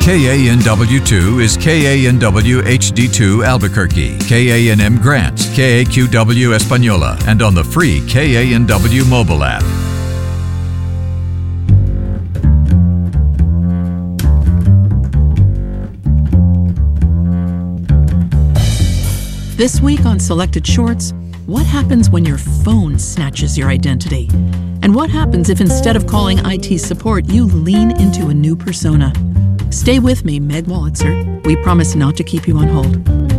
KANW2 is KANW HD2 Albuquerque, KANM Grant, KAQW Española, and on the free KANW mobile app. This week on Selected Shorts, what happens when your phone snatches your identity? And what happens if instead of calling IT support, you lean into a new persona? Stay with me, Meg Wolitzer. We promise not to keep you on hold.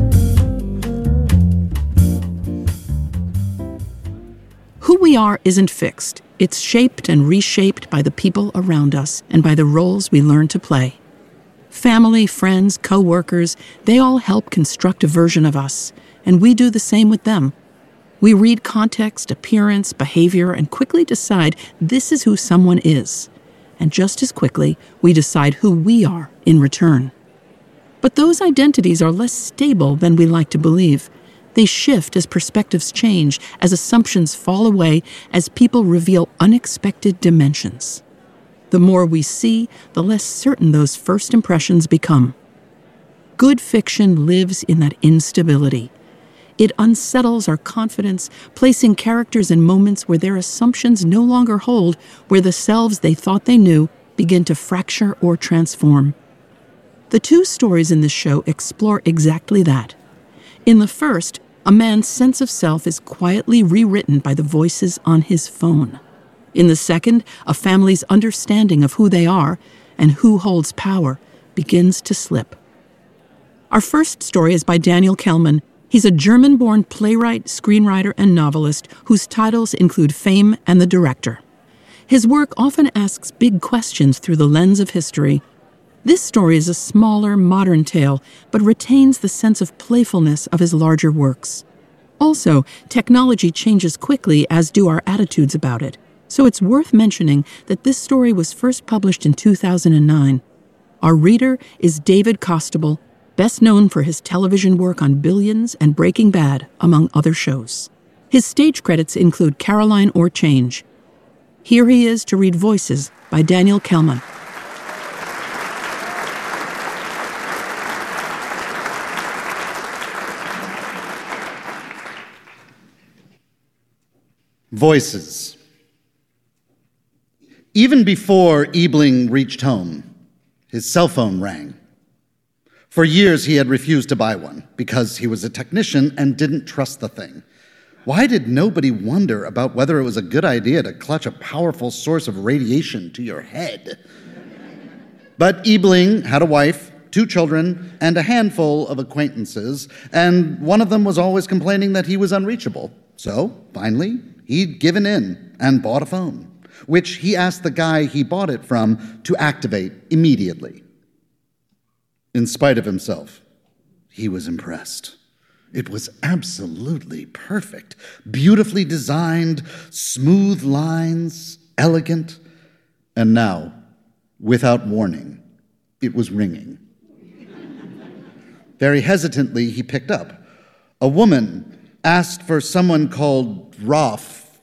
Who we are isn't fixed. It's shaped and reshaped by the people around us and by the roles we learn to play. Family, friends, co-workers, they all help construct a version of us, and we do the same with them. We read context, appearance, behavior, and quickly decide this is who someone is. And just as quickly, we decide who we are in return. But those identities are less stable than we like to believe. They shift as perspectives change, as assumptions fall away, as people reveal unexpected dimensions. The more we see, the less certain those first impressions become. Good fiction lives in that instability. It unsettles our confidence, placing characters in moments where their assumptions no longer hold, where the selves they thought they knew begin to fracture or transform. The two stories in this show explore exactly that. In the first, a man's sense of self is quietly rewritten by the voices on his phone. In the second, a family's understanding of who they are and who holds power begins to slip. Our first story is by Daniel Kehlmann. He's a German-born playwright, screenwriter, and novelist whose titles include Fame and The Director. His work often asks big questions through the lens of history. This story is a smaller, modern tale, but retains the sense of playfulness of his larger works. Also, technology changes quickly, as do our attitudes about it. So it's worth mentioning that this story was first published in 2009. Our reader is David Costabile, best known for his television work on Billions and Breaking Bad, among other shows. His stage credits include Caroline or Change. Here he is to read Voices by Daniel Kehlmann. Voices. Even before Ebling reached home, his cell phone rang. For years, he had refused to buy one because he was a technician and didn't trust the thing. Why did nobody wonder about whether it was a good idea to clutch a powerful source of radiation to your head? But Ebling had a wife, 2 children, and a handful of acquaintances, and one of them was always complaining that he was unreachable. So, finally, he'd given in and bought a phone, which he asked the guy he bought it from to activate immediately. In spite of himself, he was impressed. It was absolutely perfect, beautifully designed, smooth lines, elegant. And now, without warning, it was ringing. Very hesitantly, he picked up. A woman asked for someone called Ralph.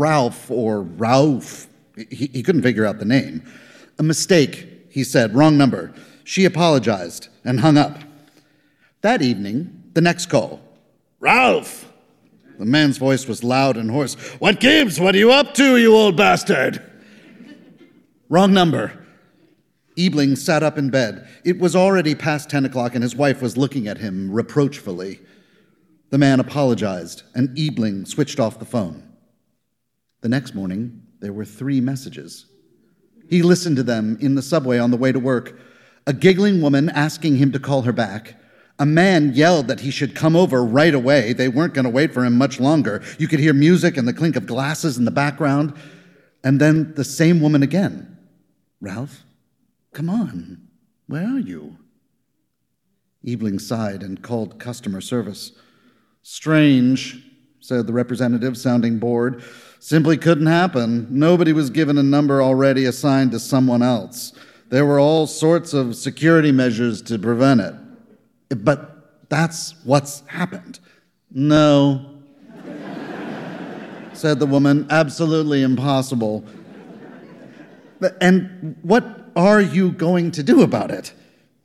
He couldn't figure out the name. A mistake, he said, wrong number. She apologized and hung up. That evening, the next call. Ralph! The man's voice was loud and hoarse. What gives? What are you up to, you old bastard? Wrong number. Ebling sat up in bed. It was already past 10 o'clock and his wife was looking at him reproachfully. The man apologized and Ebling switched off the phone. The next morning, there were 3 messages. He listened to them in the subway on the way to work. A giggling woman asking him to call her back. A man yelled that he should come over right away. They weren't going to wait for him much longer. You could hear music and the clink of glasses in the background. And then the same woman again. Ralph, come on. Where are you? Ebling sighed and called customer service. Strange, said the representative, sounding bored. Simply couldn't happen. Nobody was given a number already assigned to someone else. There were all sorts of security measures to prevent it. But that's what's happened. No, said the woman, absolutely impossible. And what are you going to do about it?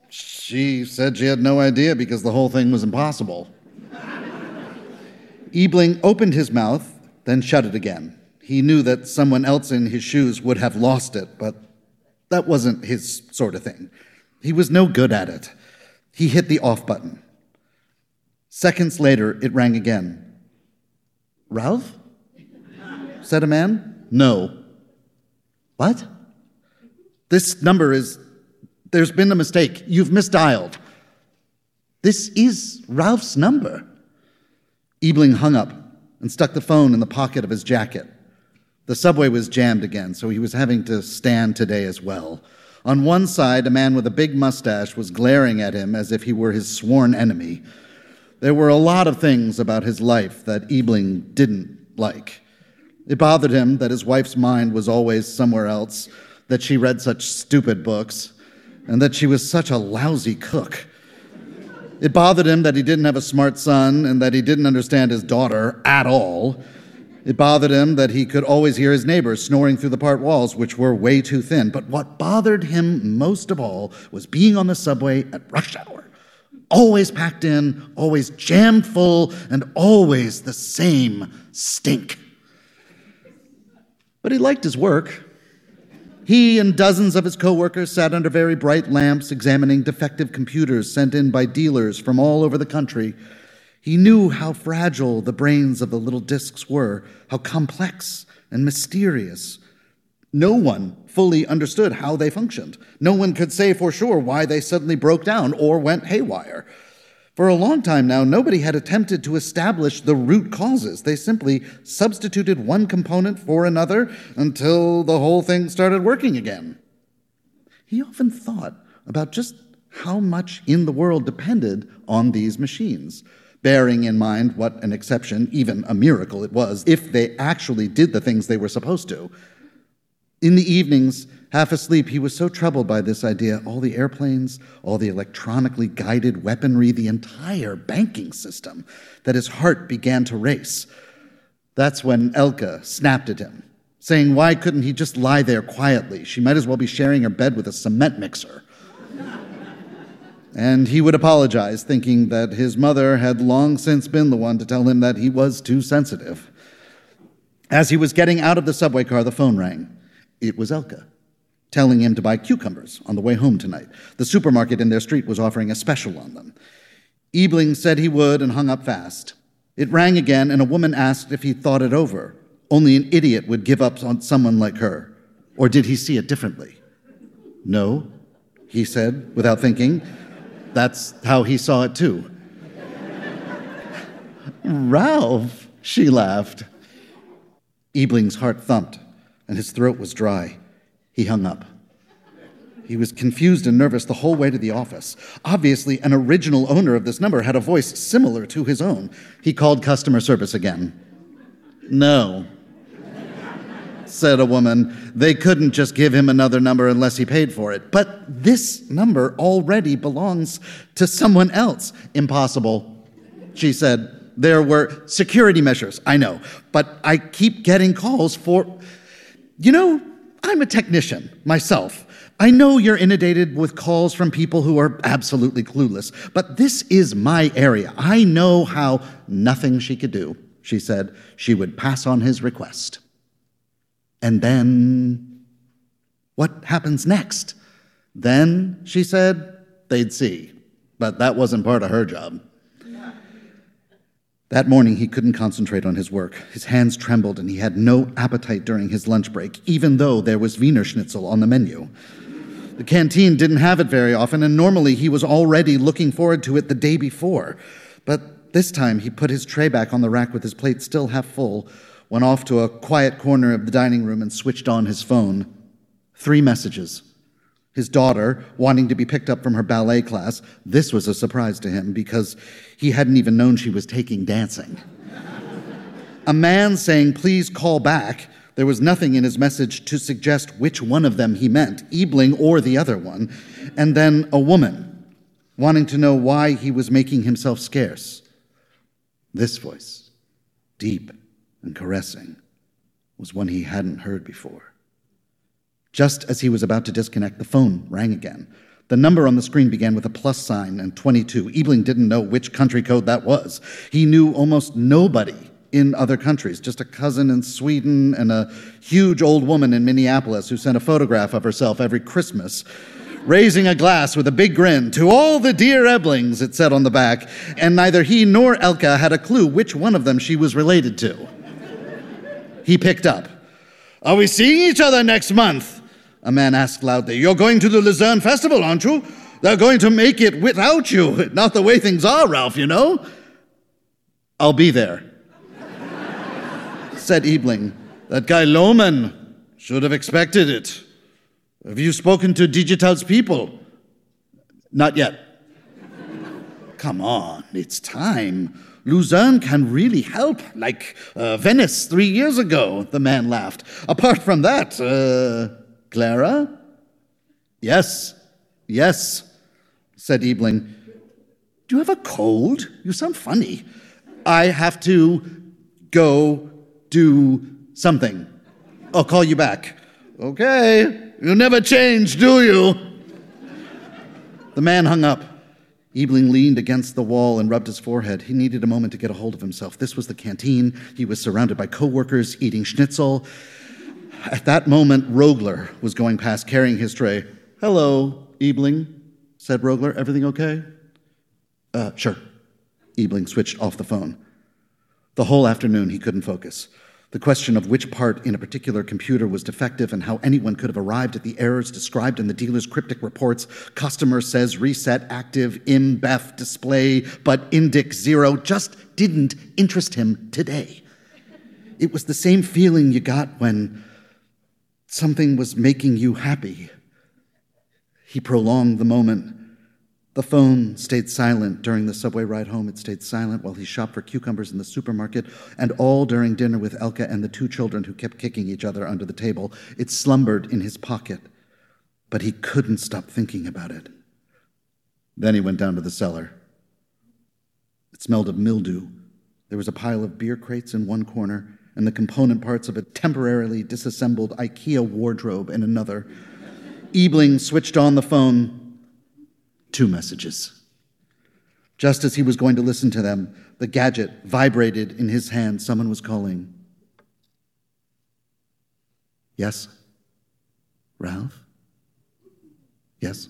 She said she had no idea because the whole thing was impossible. Ebling opened his mouth, then shut it again. He knew that someone else in his shoes would have lost it, but that wasn't his sort of thing. He was no good at it. He hit the off button. Seconds later, it rang again. "Ralph?" said a man. "No." "What?" "This number is... There's been a mistake. You've misdialed." "This is Ralph's number." Ebling hung up and stuck the phone in the pocket of his jacket. The subway was jammed again, so he was having to stand today as well. On one side, a man with a big mustache was glaring at him as if he were his sworn enemy. There were a lot of things about his life that Ebling didn't like. It bothered him that his wife's mind was always somewhere else, that she read such stupid books, and that she was such a lousy cook. It bothered him that he didn't have a smart son and that he didn't understand his daughter at all. It bothered him that he could always hear his neighbors snoring through the part walls, which were way too thin. But what bothered him most of all was being on the subway at rush hour. Always packed in, always jammed full, and always the same stink. But he liked his work. He and dozens of his co-workers sat under very bright lamps examining defective computers sent in by dealers from all over the country. He knew how fragile the brains of the little discs were, how complex and mysterious. No one fully understood how they functioned. No one could say for sure why they suddenly broke down or went haywire. For a long time now, nobody had attempted to establish the root causes. They simply substituted one component for another until the whole thing started working again. He often thought about just how much in the world depended on these machines, bearing in mind what an exception, even a miracle it was, if they actually did the things they were supposed to. In the evenings, half asleep, he was so troubled by this idea, all the airplanes, all the electronically guided weaponry, the entire banking system, that his heart began to race. That's when Elke snapped at him, saying why couldn't he just lie there quietly? She might as well be sharing her bed with a cement mixer. And he would apologize, thinking that his mother had long since been the one to tell him that he was too sensitive. As he was getting out of the subway car, the phone rang. It was Elke, telling him to buy cucumbers on the way home tonight. The supermarket in their street was offering a special on them. Ebling said he would and hung up fast. It rang again, and a woman asked if he thought it over. Only an idiot would give up on someone like her. Or did he see it differently? No, he said, without thinking. That's how he saw it too. "Ralph," she laughed. Ebling's heart thumped, and his throat was dry. He hung up. He was confused and nervous the whole way to the office. Obviously, an original owner of this number had a voice similar to his own. He called customer service again. "No," said a woman. They couldn't just give him another number unless he paid for it. "But this number already belongs to someone else." "Impossible," she said. "There were security measures, I know, but I keep getting calls for... You know, I'm a technician myself. I know you're inundated with calls from people who are absolutely clueless, but this is my area. I know how..." Nothing she could do, she said. She would pass on his request. And then, what happens next? Then, she said, they'd see. But that wasn't part of her job. That morning, he couldn't concentrate on his work. His hands trembled, and he had no appetite during his lunch break, even though there was Wiener Schnitzel on the menu. The canteen didn't have it very often, and normally he was already looking forward to it the day before. But this time, he put his tray back on the rack with his plate still half full, went off to a quiet corner of the dining room and switched on his phone. 3 messages. His daughter, wanting to be picked up from her ballet class. This was a surprise to him because he hadn't even known she was taking dancing. A man saying, "Please call back." There was nothing in his message to suggest which one of them he meant, Ebling or the other one. And then a woman, wanting to know why he was making himself scarce. This voice, deep and caressing, was one he hadn't heard before. Just as he was about to disconnect, the phone rang again. The number on the screen began with a plus sign and 22. Ebling didn't know which country code that was. He knew almost nobody in other countries, just a cousin in Sweden and a huge old woman in Minneapolis who sent a photograph of herself every Christmas, raising a glass with a big grin. "To all the dear Eblings," it said on the back, and neither he nor Elke had a clue which one of them she was related to. He picked up. "Are we seeing each other next month?" a man asked loudly. "You're going to the Luzerne Festival, aren't you? They're going to make it without you. Not the way things are, Ralph, you know." "I'll be there," said Ebling. "That guy Lohman should have expected it. Have you spoken to Digital's people?" "Not yet." "Come on, it's time. Luzerne can really help, like Venice 3 years ago," the man laughed. "Apart from that, Clara?" Yes, said Ebling. "Do you have a cold? You sound funny." "I have to go do something. I'll call you back." "Okay, you never change, do you?" The man hung up. Ebling leaned against the wall and rubbed his forehead. He needed a moment to get a hold of himself. This was the canteen. He was surrounded by co-workers eating schnitzel. At that moment, Rogler was going past carrying his tray. "Hello, Ebling," said Rogler. "Everything okay?" Sure." Ebling switched off the phone. The whole afternoon, he couldn't focus. The question of which part in a particular computer was defective and how anyone could have arrived at the errors described in the dealer's cryptic reports, customer says reset active, IMBEF display, but indic 0, just didn't interest him today. It was the same feeling you got when something was making you happy. He prolonged the moment. The phone stayed silent during the subway ride home. It stayed silent while he shopped for cucumbers in the supermarket, and all during dinner with Elke and the 2 children who kept kicking each other under the table. It slumbered in his pocket, but he couldn't stop thinking about it. Then he went down to the cellar. It smelled of mildew. There was a pile of beer crates in one corner, and the component parts of a temporarily disassembled IKEA wardrobe in another. Ebling switched on the phone. 2 messages. Just as he was going to listen to them, the gadget vibrated in his hand. Someone was calling. "Yes? Ralph? Yes?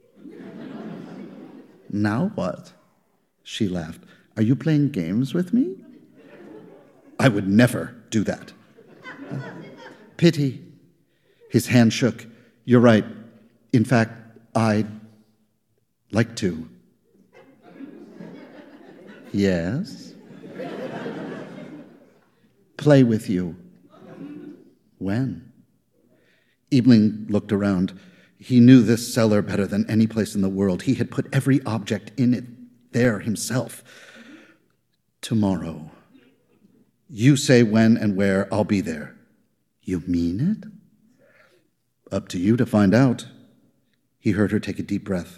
Now what?" She laughed. "Are you playing games with me?" "I would never do that." "Pity." His hand shook. "You're right. In fact, I'd like to." "Yes?" "Play with you." "When?" Ebling looked around. He knew this cellar better than any place in the world. He had put every object in it there himself. "Tomorrow. You say when and where, I'll be there." "You mean it?" "Up to you to find out." He heard her take a deep breath.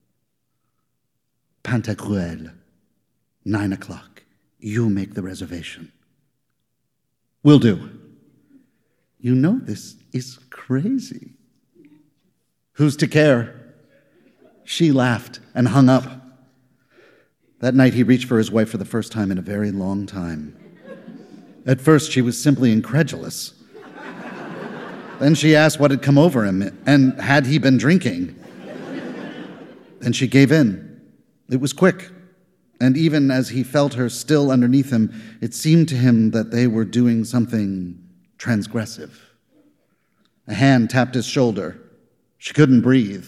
"Pantagruel, 9 o'clock. You make the reservation." "Will do." "You know this is crazy." "Who's to care?" She laughed and hung up. That night he reached for his wife for the first time in a very long time. At first she was simply incredulous. Then she asked what had come over him and had he been drinking. Then she gave in. It was quick, and even as he felt her still underneath him, it seemed to him that they were doing something transgressive. A hand tapped his shoulder. She couldn't breathe.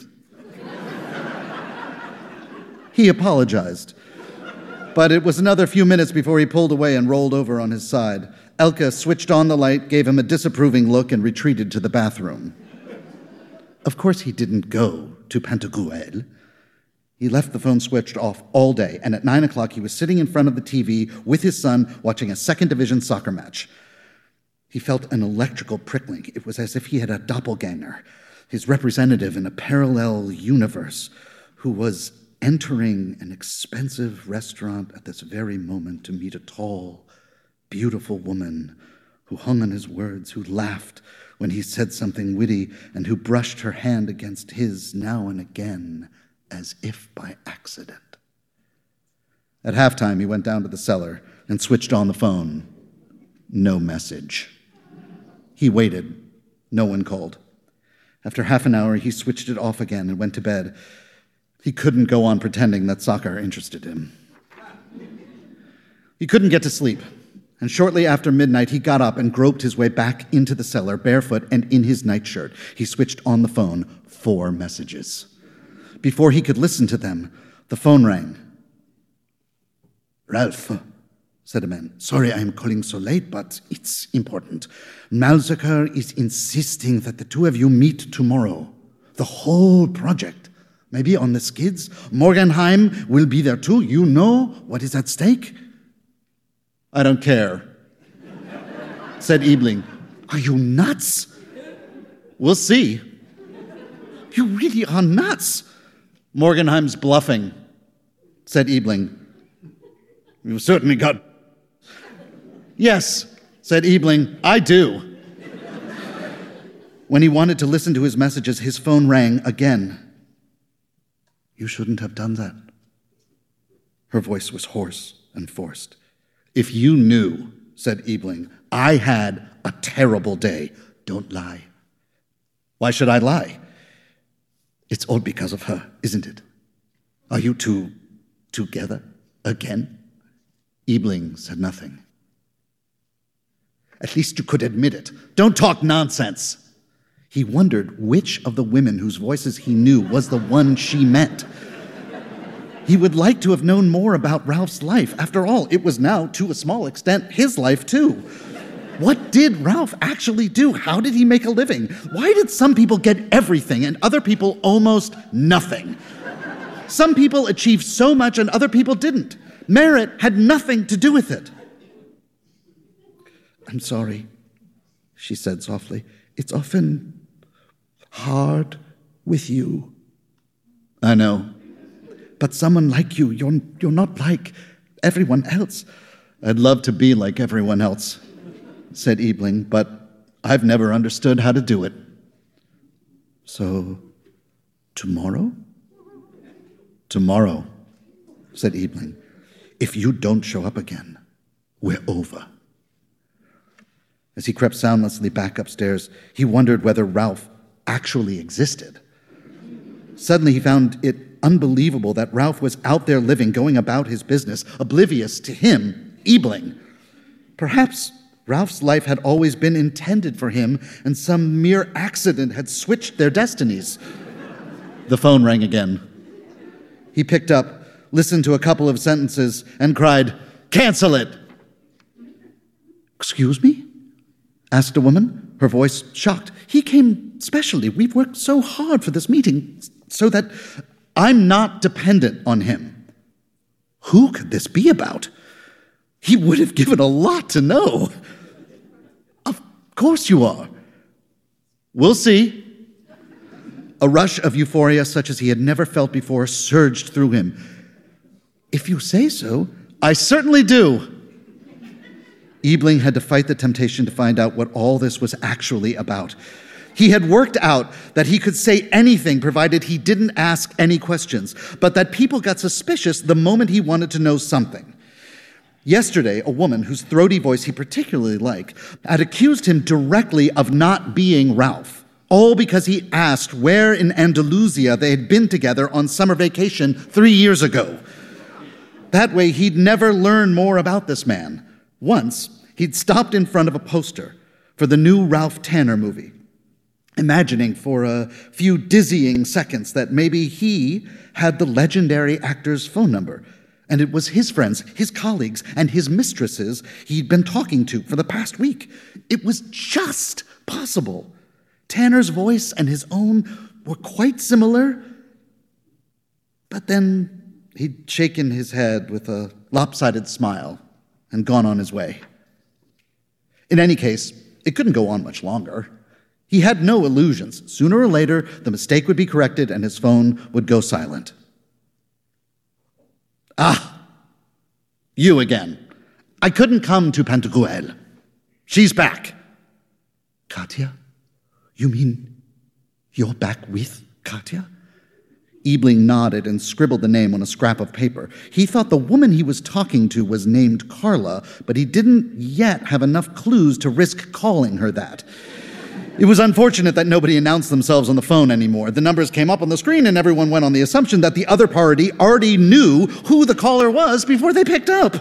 He apologized, but it was another few minutes before he pulled away and rolled over on his side. Elke switched on the light, gave him a disapproving look, and retreated to the bathroom. Of course he didn't go to Pantagruel. He left the phone switched off all day, and at 9 o'clock he was sitting in front of the TV with his son watching a second division soccer match. He felt an electrical prickling. It was as if he had a doppelganger, his representative in a parallel universe, who was entering an expensive restaurant at this very moment to meet a tall, beautiful woman who hung on his words, who laughed when he said something witty and who brushed her hand against his now and again, as if by accident. At halftime, he went down to the cellar and switched on the phone. No message. He waited. No one called. After half an hour, he switched it off again and went to bed. He couldn't go on pretending that soccer interested him. He couldn't get to sleep, and shortly after midnight, he got up and groped his way back into the cellar, barefoot and in his nightshirt. He switched on the phone. 4 messages. Before he could listen to them, the phone rang. "Ralph," said a man. "Sorry I am calling so late, but it's important. Malzaker is insisting that the two of you meet tomorrow. The whole project. Maybe on the skids. Morgenheim will be there too. You know what is at stake?" "I don't care," said Ebling. "Are you nuts?" "We'll see." "You really are nuts." "Morgenheim's bluffing," said Ebling. "You've certainly got..." "Yes," said Ebling, "I do." When he wanted to listen to his messages, his phone rang again. "You shouldn't have done that." Her voice was hoarse and forced. "If you knew," said Ebling, "I had a terrible day. Don't lie." "Why should I lie?" "It's all because of her, isn't it? Are you two together again?" Ebling said nothing. "At least you could admit it. Don't talk nonsense." He wondered which of the women whose voices he knew was the one she meant. He would like to have known more about Ralph's life. After all, it was now, to a small extent, his life too. What did Ralph actually do? How did he make a living? Why did some people get everything and other people almost nothing? Some people achieved so much and other people didn't. Merit had nothing to do with it. "I'm sorry," she said softly. "It's often hard with you." "I know. But someone like you, you're not like everyone else." "I'd love to be like everyone else," said Ebling, "but I've never understood how to do it." "So, tomorrow?" "Tomorrow," said Ebling. "If you don't show up again, we're over." As he crept soundlessly back upstairs, he wondered whether Ralph actually existed. Suddenly he found it unbelievable that Ralph was out there living, going about his business, oblivious to him, Ebling. Perhaps Ralph's life had always been intended for him, and some mere accident had switched their destinies. The phone rang again. He picked up, listened to a couple of sentences, and cried, "Cancel it!" "Excuse me?" asked a woman, her voice shocked. "He came specially. We've worked so hard for this meeting so that..." "I'm not dependent on him." Who could this be about? He would have given a lot to know. "Of course you are." "We'll see." A rush of euphoria such as he had never felt before surged through him. "If you say so." "I certainly do." Ebling had to fight the temptation to find out what all this was actually about. He had worked out that he could say anything provided he didn't ask any questions, but that people got suspicious the moment he wanted to know something. Yesterday, a woman whose throaty voice he particularly liked had accused him directly of not being Ralph, all because he asked where in Andalusia they had been together on summer vacation 3 years ago. That way, he'd never learn more about this man. Once, he'd stopped in front of a poster for the new Ralph Tanner movie, imagining for a few dizzying seconds that maybe he had the legendary actor's phone number, and it was his friends, his colleagues, and his mistresses he'd been talking to for the past week. It was just possible. Tanner's voice and his own were quite similar, but then he'd shaken his head with a lopsided smile and gone on his way. In any case, it couldn't go on much longer. He had no illusions. Sooner or later, the mistake would be corrected and his phone would go silent. "Ah, you again. I couldn't come to Pantagruel. She's back." "Katya?" You mean you're back with Katya? Ebling nodded and scribbled the name on a scrap of paper. He thought the woman he was talking to was named Carla, but he didn't yet have enough clues to risk calling her that. It was unfortunate that nobody announced themselves on the phone anymore. The numbers came up on the screen and everyone went on the assumption that the other party already knew who the caller was before they picked up.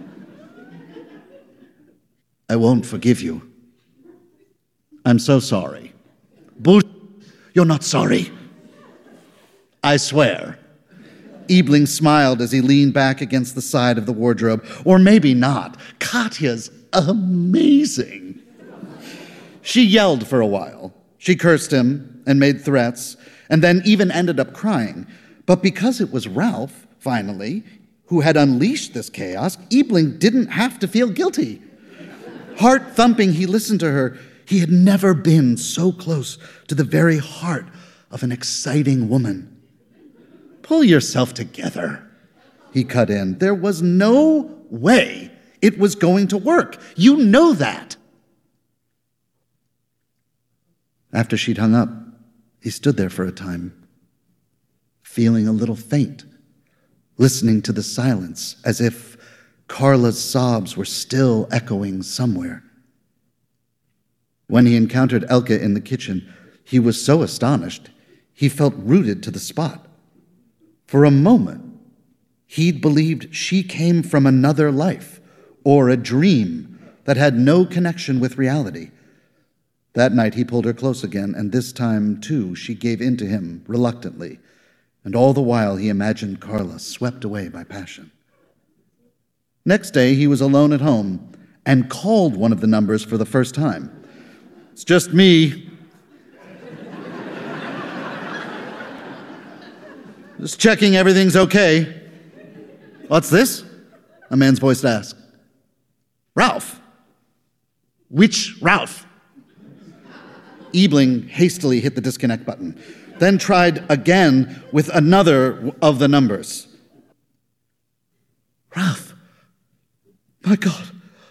I won't forgive you. I'm so sorry. Bullshit. You're not sorry. I swear. Ebling smiled as he leaned back against the side of the wardrobe. Or maybe not. Katya's amazing. She yelled for a while. She cursed him and made threats, and then even ended up crying. But because it was Ralph, finally, who had unleashed this chaos, Ebling didn't have to feel guilty. Heart thumping, he listened to her. He had never been so close to the very heart of an exciting woman. Pull yourself together, he cut in. There was no way it was going to work. You know that. After she'd hung up, he stood there for a time, feeling a little faint, listening to the silence as if Carla's sobs were still echoing somewhere. When he encountered Elke in the kitchen, he was so astonished, he felt rooted to the spot. For a moment, he'd believed she came from another life or a dream that had no connection with reality. That night, he pulled her close again, and this time, too, she gave in to him reluctantly, and all the while he imagined Carla swept away by passion. Next day, he was alone at home and called one of the numbers for the first time. It's just me. Just checking everything's okay. What's this? A man's voice asked. Ralph. Which Ralph? Ebling hastily hit the disconnect button, then tried again with another of the numbers. Ralph, my God,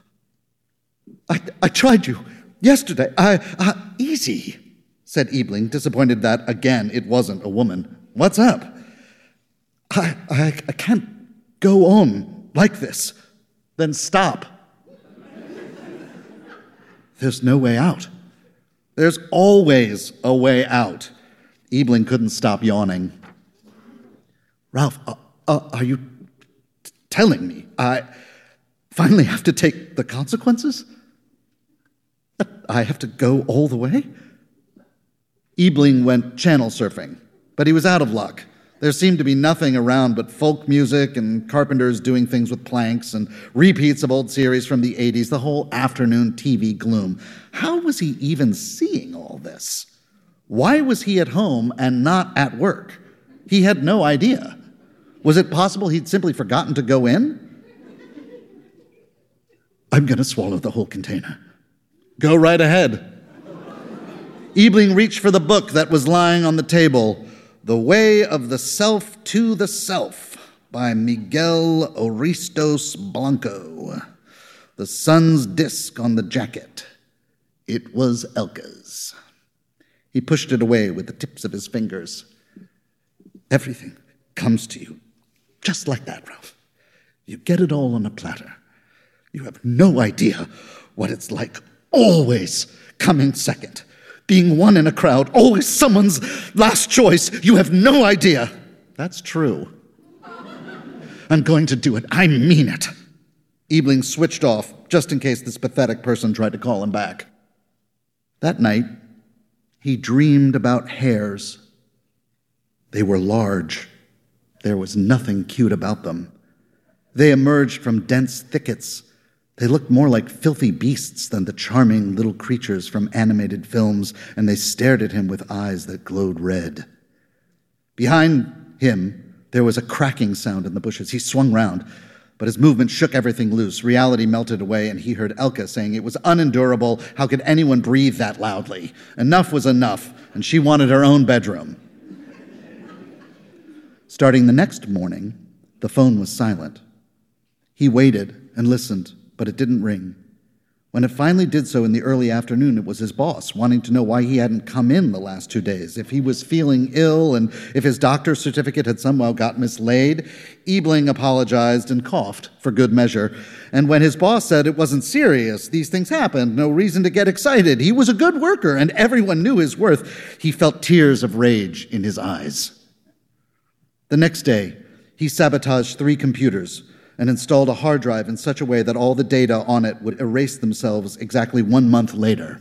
I tried you yesterday. Easy, said Ebling, disappointed that, again, it wasn't a woman. What's up? I can't go on like this. Then stop. There's no way out. There's always a way out. Ebling couldn't stop yawning. Ralph, are you telling me I finally have to take the consequences? I have to go all the way? Ebling went channel surfing, but he was out of luck. There seemed to be nothing around but folk music and carpenters doing things with planks and repeats of old series from the 80s, the whole afternoon TV gloom. How was he even seeing all this? Why was he at home and not at work? He had no idea. Was it possible he'd simply forgotten to go in? I'm going to swallow the whole container. Go right ahead. Ebling reached for the book that was lying on the table, The Way of the Self to the Self by Miguel Oristos Blanco. The sun's disk on the jacket. It was Elke's. He pushed it away with the tips of his fingers. Everything comes to you just like that, Ralph. You get it all on a platter. You have no idea what it's like always coming second. Being one in a crowd, always someone's last choice. You have no idea. That's true. I'm going to do it. I mean it. Ebling switched off, just in case this pathetic person tried to call him back. That night, he dreamed about hares. They were large. There was nothing cute about them. They emerged from dense thickets. They looked more like filthy beasts than the charming little creatures from animated films, and they stared at him with eyes that glowed red. Behind him, there was a cracking sound in the bushes. He swung round, but his movement shook everything loose. Reality melted away, and he heard Elke saying it was unendurable. How could anyone breathe that loudly? Enough was enough, and she wanted her own bedroom. Starting the next morning, the phone was silent. He waited and listened, but it didn't ring. When it finally did so in the early afternoon, it was his boss, wanting to know why he hadn't come in the last 2 days, if he was feeling ill, and if his doctor's certificate had somehow got mislaid. Ebling apologized and coughed for good measure. And when his boss said it wasn't serious, these things happened, no reason to get excited, he was a good worker and everyone knew his worth, he felt tears of rage in his eyes. The next day, he sabotaged 3 computers and installed a hard drive in such a way that all the data on it would erase themselves exactly 1 month later.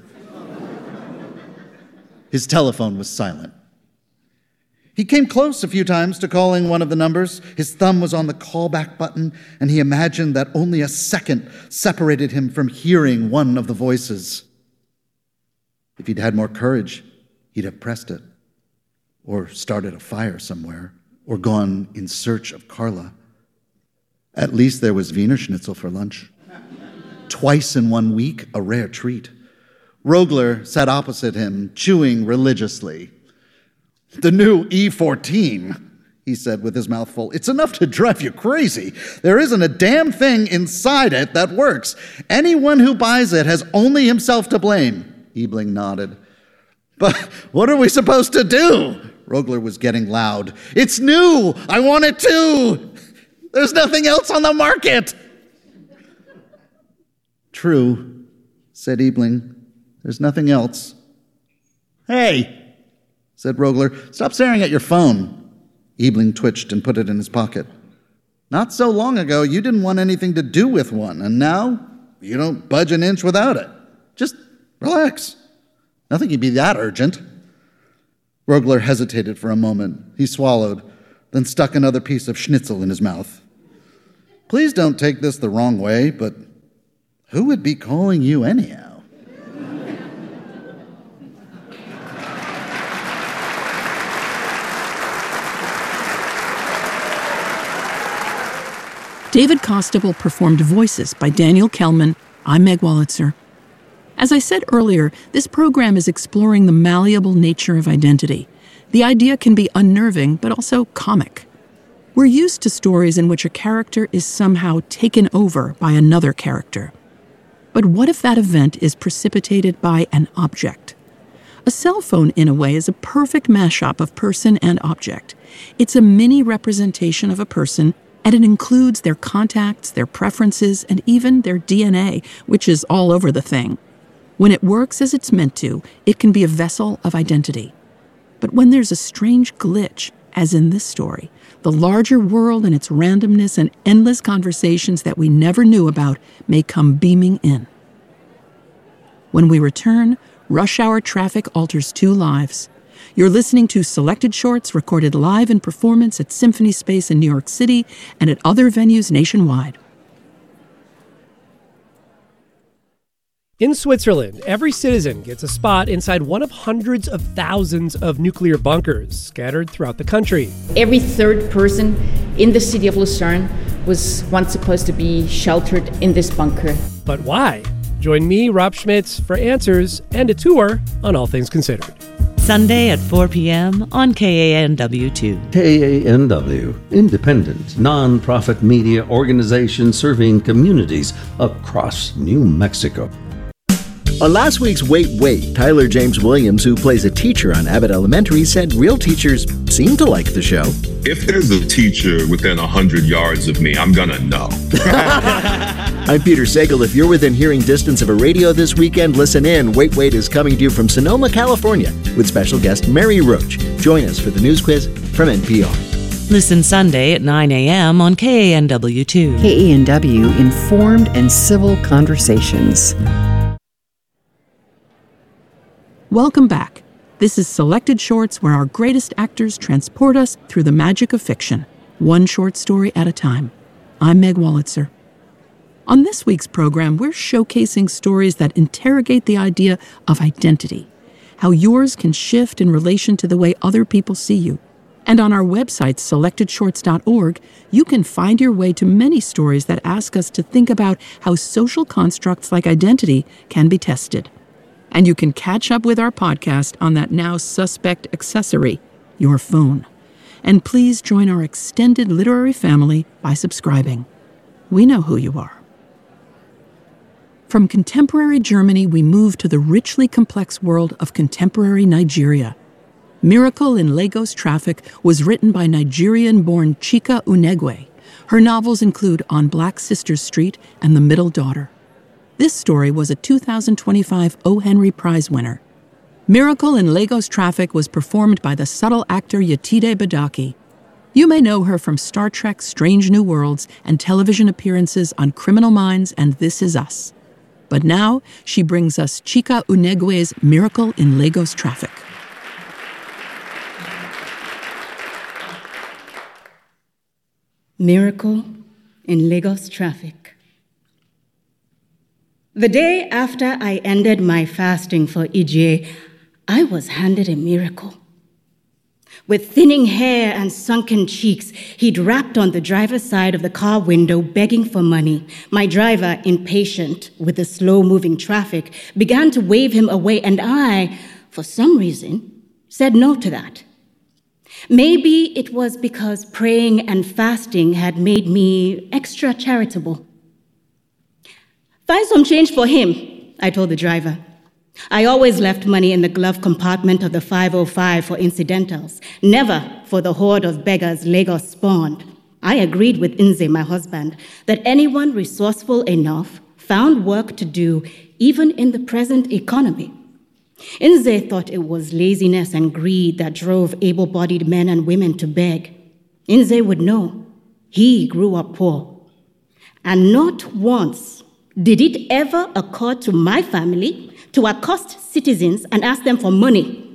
His telephone was silent. He came close a few times to calling one of the numbers. His thumb was on the callback button, and he imagined that only a second separated him from hearing one of the voices. If he'd had more courage, he'd have pressed it, or started a fire somewhere, or gone in search of Carla. At least there was Wiener Schnitzel for lunch. Twice in 1 week, a rare treat. Rogler sat opposite him, chewing religiously. "The new E14, he said with his mouth full. "It's enough to drive you crazy. There isn't a damn thing inside it that works. Anyone who buys it has only himself to blame." Ebling nodded. "But what are we supposed to do?" Rogler was getting loud. "It's new! I want it too! There's nothing else on the market!" "True," said Ebling. "There's nothing else." "Hey," said Rogler, "stop staring at your phone." Ebling twitched and put it in his pocket. "Not so long ago, you didn't want anything to do with one, and now you don't budge an inch without it. Just relax. Nothing can be that urgent." Rogler hesitated for a moment. He swallowed, then stuck another piece of schnitzel in his mouth. "Please don't take this the wrong way, but who would be calling you anyhow?" David Costabile performed Voices by Daniel Kellman. I'm Meg Wolitzer. As I said earlier, this program is exploring the malleable nature of identity. The idea can be unnerving, but also comic. We're used to stories in which a character is somehow taken over by another character. But what if that event is precipitated by an object? A cell phone, in a way, is a perfect mashup of person and object. It's a mini representation of a person, and it includes their contacts, their preferences, and even their DNA, which is all over the thing. When it works as it's meant to, it can be a vessel of identity. But when there's a strange glitch, as in this story, the larger world and its randomness and endless conversations that we never knew about may come beaming in. When we return, rush hour traffic alters 2 lives. You're listening to selected shorts recorded live in performance at Symphony Space in New York City and at other venues nationwide. In Switzerland, every citizen gets a spot inside one of hundreds of thousands of nuclear bunkers scattered throughout the country. Every third person in the city of Lucerne was once supposed to be sheltered in this bunker. But why? Join me, Rob Schmitz, for answers and a tour on All Things Considered. Sunday at 4 p.m. on KANW2. KANW, independent, non-profit media organization serving communities across New Mexico. On last week's Wait, Tyler James Williams, who plays a teacher on Abbott Elementary, said real teachers seem to like the show. If there's a teacher within 100 yards of me, I'm gonna know. I'm Peter Sagal. If you're within hearing distance of a radio this weekend, listen in. Wait is coming to you from Sonoma, California, with special guest Mary Roach. Join us for the news quiz from NPR. Listen Sunday at 9 a.m. on KANW2. KANW, informed and civil conversations. Welcome back. This is Selected Shorts, where our greatest actors transport us through the magic of fiction, one short story at a time. I'm Meg Wolitzer. On this week's program, we're showcasing stories that interrogate the idea of identity, how yours can shift in relation to the way other people see you. And on our website, selectedshorts.org, you can find your way to many stories that ask us to think about how social constructs like identity can be tested. And you can catch up with our podcast on that now suspect accessory, your phone. And please join our extended literary family by subscribing. We know who you are. From contemporary Germany, we move to the richly complex world of contemporary Nigeria. Miracle in Lagos Traffic was written by Nigerian-born Chika Unegwe. Her novels include On Black Sisters Street and The Middle Daughter. This story was a 2025 O. Henry Prize winner. Miracle in Lagos Traffic was performed by the subtle actor Yetide Badaki. You may know her from Star Trek Strange New Worlds and television appearances on Criminal Minds and This Is Us. But now she brings us Chika Unegwe's Miracle in Lagos Traffic. Miracle in Lagos Traffic. The day after I ended my fasting for Ije, I was handed a miracle. With thinning hair and sunken cheeks, he'd rapped on the driver's side of the car window begging for money. My driver, impatient with the slow-moving traffic, began to wave him away, and I, for some reason, said no to that. Maybe it was because praying and fasting had made me extra charitable. "Find some change for him," I told the driver. I always left money in the glove compartment of the 505 for incidentals, never for the horde of beggars Lagos spawned. I agreed with Nze, my husband, that anyone resourceful enough found work to do even in the present economy. Nze thought it was laziness and greed that drove able-bodied men and women to beg. Nze would know. He grew up poor. And not once did it ever occur to my family to accost citizens and ask them for money.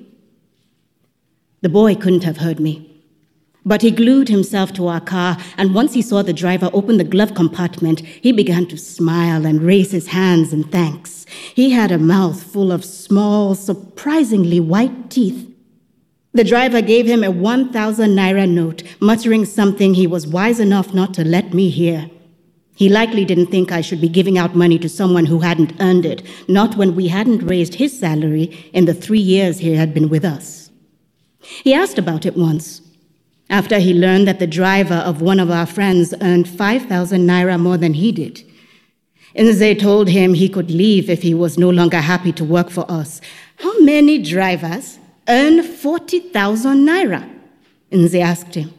The boy couldn't have heard me, but he glued himself to our car, and once he saw the driver open the glove compartment, he began to smile and raise his hands in thanks. He had a mouth full of small, surprisingly white teeth. The driver gave him a 1,000 naira note, muttering something he was wise enough not to let me hear. He likely didn't think I should be giving out money to someone who hadn't earned it, not when we hadn't raised his salary in the 3 years he had been with us. He asked about it once, after he learned that the driver of one of our friends earned 5,000 naira more than he did. Nze told him he could leave if he was no longer happy to work for us. How many drivers earn 40,000 naira? Nze asked him.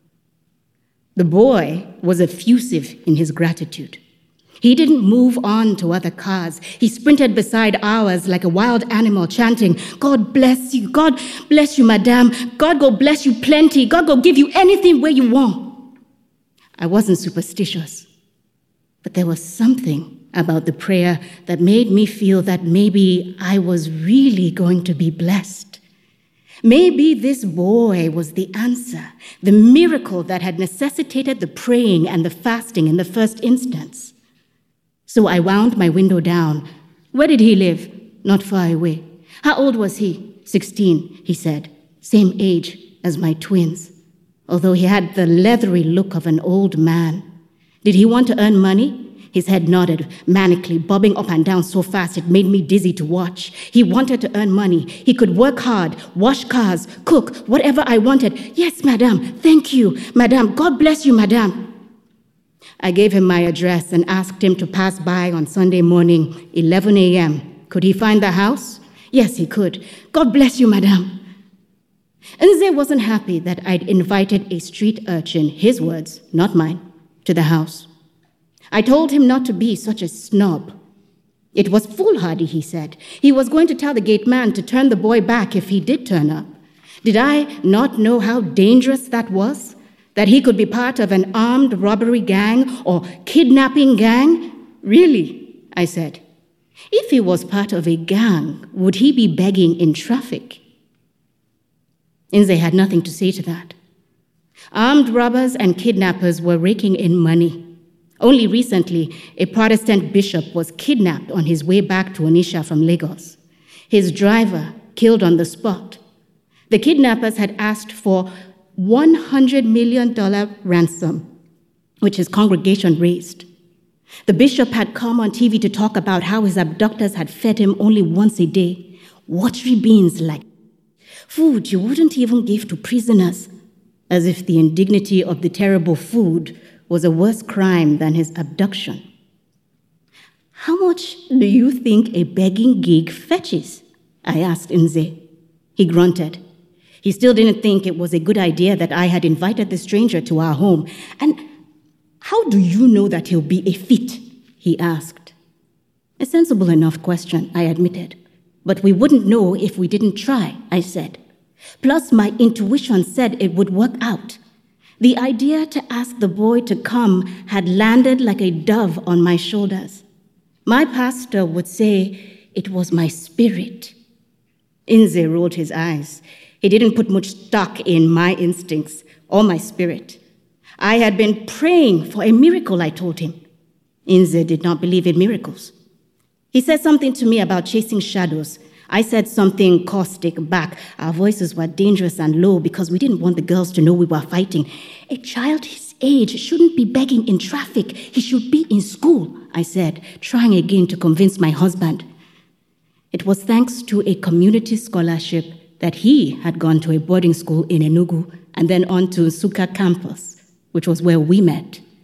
The boy was effusive in his gratitude. He didn't move on to other cars. He sprinted beside ours like a wild animal, chanting, "God bless you, God bless you, madame. God go bless you plenty. God go give you anything where you want." I wasn't superstitious, but there was something about the prayer that made me feel that maybe I was really going to be blessed. Maybe this boy was the answer, the miracle that had necessitated the praying and the fasting in the first instance. So I wound my window down. Where did he live? Not far away. How old was he? 16, he said. Same age as my twins, although he had the leathery look of an old man. Did he want to earn money? His head nodded, manically, bobbing up and down so fast it made me dizzy to watch. He wanted to earn money. He could work hard, wash cars, cook, whatever I wanted. Yes, madame, thank you. Madame, God bless you, madame. I gave him my address and asked him to pass by on Sunday morning, 11 a.m. Could he find the house? Yes, he could. God bless you, madame. Nze wasn't happy that I'd invited a street urchin, his words, not mine, to the house. I told him not to be such a snob. It was foolhardy, he said. He was going to tell the gate man to turn the boy back if he did turn up. Did I not know how dangerous that was? That he could be part of an armed robbery gang or kidnapping gang? Really, I said. If he was part of a gang, would he be begging in traffic? Nze had nothing to say to that. Armed robbers and kidnappers were raking in money. Only recently, a Protestant bishop was kidnapped on his way back to Onitsha from Lagos. His driver killed on the spot. The kidnappers had asked for $100 million ransom, which his congregation raised. The bishop had come on TV to talk about how his abductors had fed him only once a day, watery beans like food you wouldn't even give to prisoners, as if the indignity of the terrible food was a worse crime than his abduction. How much do you think a begging gig fetches? I asked Nze. He grunted. He still didn't think it was a good idea that I had invited the stranger to our home. And how do you know that he'll be a fit? He asked. A sensible enough question, I admitted. But we wouldn't know if we didn't try, I said. Plus, my intuition said it would work out. The idea to ask the boy to come had landed like a dove on my shoulders. My pastor would say it was my spirit. Nze rolled his eyes. He didn't put much stock in my instincts or my spirit. I had been praying for a miracle, I told him. Nze did not believe in miracles. He said something to me about chasing shadows. I said something caustic back. Our voices were dangerous and low because we didn't want the girls to know we were fighting. A child his age shouldn't be begging in traffic. He should be in school, I said, trying again to convince my husband. It was thanks to a community scholarship that he had gone to a boarding school in Enugu and then on to Nsukka campus, which was where we met.